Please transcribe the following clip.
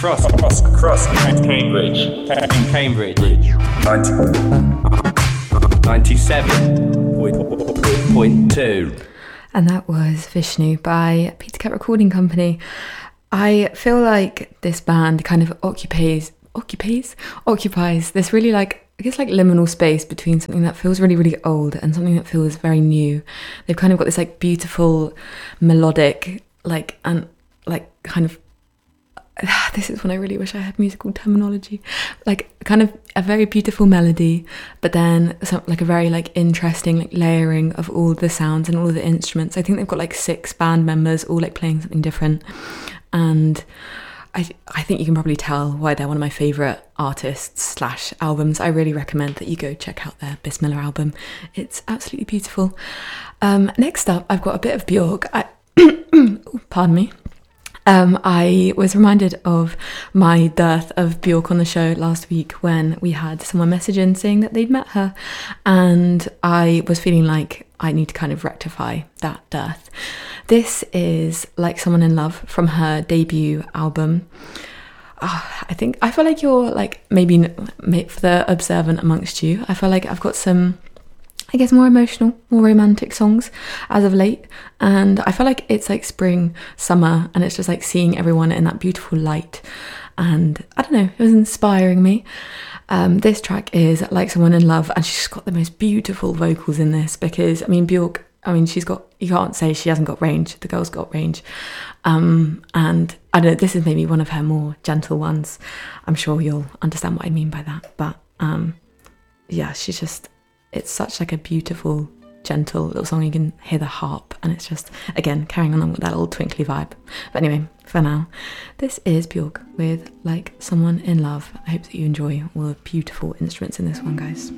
Cross Cambridge. In Cambridge. 97.2. And that was Vishnu by Peter Cat Recording Company. I feel like this band kind of occupies this really liminal space between something that feels really, really old and something that feels very new. They've kind of got this like beautiful melodic, this is when I really wish I had musical terminology, like kind of a very beautiful melody, but then some, like a very like interesting like layering of all the sounds and all of the instruments. I think they've got like 6 band members all like playing something different, and I think you can probably tell why they're one of my favourite artists / albums. I really recommend that you go check out their Bismillah album. It's absolutely beautiful. Next up, I've got a bit of Björk. Pardon me. I was reminded of my dearth of Björk on the show last week when we had someone message in saying that they'd met her, and I was feeling like I need to kind of rectify that dearth. This is Like Someone in Love from her debut album. I feel like you're like, maybe for the observant amongst you, I feel like I've got some, I guess, more emotional, more romantic songs as of late, and I feel like it's like spring, summer, and it's just like seeing everyone in that beautiful light, and I don't know, it was inspiring me. This track is Like Someone in Love, and she's got the most beautiful vocals in this, because Björk, she's got, you can't say she hasn't got range. The girl's got range, and I don't know, this is maybe one of her more gentle ones. I'm sure you'll understand what I mean by that, but yeah, she's just, it's such like a beautiful, gentle little song. You can hear the harp, and it's just, again, carrying on with that little twinkly vibe. But anyway, for now, this is Björk with Like Someone in Love. I hope that you enjoy all the beautiful instruments in this one, guys.